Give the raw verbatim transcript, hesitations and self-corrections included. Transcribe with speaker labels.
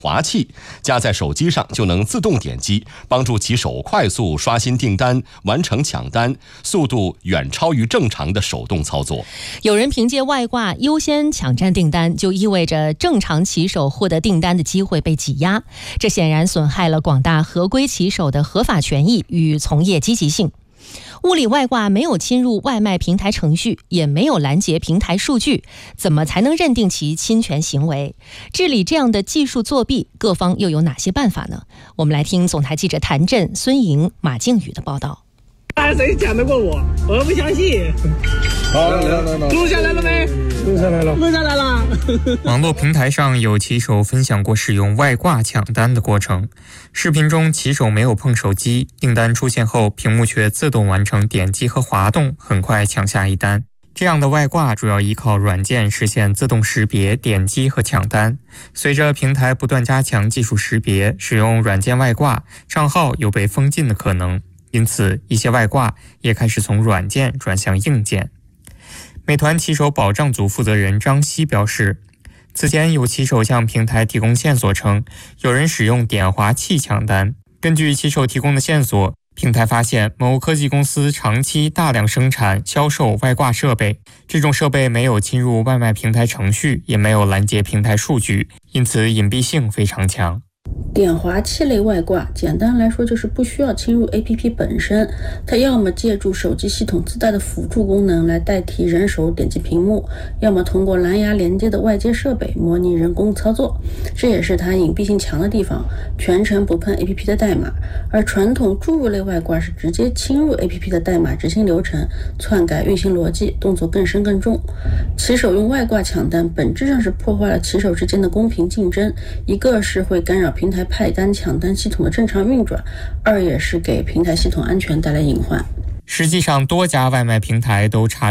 Speaker 1: 滑器加在手机上就能自动点击，帮助骑手快速刷新订单，完成抢单，速度远超于正常的手动操作。
Speaker 2: 有人凭借外挂优先抢占订单，就意味着正常骑手获得订单的机会被挤压，这显然损害了广大合规骑手的合法权益与从业积极性。物理外挂没有侵入外卖平台程序，也没有拦截平台数据，怎么才能认定其侵权行为？治理这样的技术作弊，各方又有哪些办法呢？我们来听总台记者谭震、孙莹、马靖宇的报道。
Speaker 3: 谁讲得过我？我不相信。
Speaker 4: 好，来来来，
Speaker 3: 录下来了没？
Speaker 4: 录下来了，
Speaker 3: 录下来了。
Speaker 5: 网络平台上有骑手分享过使用外挂抢单的过程。视频中，骑手没有碰手机，订单出现后，屏幕却自动完成点击和滑动，很快抢下一单。这样的外挂主要依靠软件实现自动识别、点击和抢单。随着平台不断加强技术识别，使用软件外挂，账号有被封禁的可能。因此，一些外挂也开始从软件转向硬件。美团骑手保障组负责人张希表示，此前有骑手向平台提供线索称，有人使用点滑器抢单。根据骑手提供的线索，平台发现某科技公司长期大量生产、销售外挂设备，这种设备没有侵入外卖平台程序，也没有拦截平台数据，因此隐蔽性非常强。
Speaker 6: 点滑器类外挂简单来说就是不需要侵入 A P P 本身，它要么借助手机系统自带的辅助功能来代替人手点击屏幕，要么通过蓝牙连接的外接设备模拟人工操作，这也是它隐蔽性强的地方，全程不碰 A P P 的代码。而传统注入类外挂是直接侵入 A P P 的代码执行流程，篡改运行逻辑，动作更深更重。骑手用外挂抢单本质上是破坏了骑手之间的公平竞争，一个是会干扰平台派单抢单系统的正常运转，二也是给平台系统安全带来隐患。
Speaker 5: 实际上，多家外卖平台都查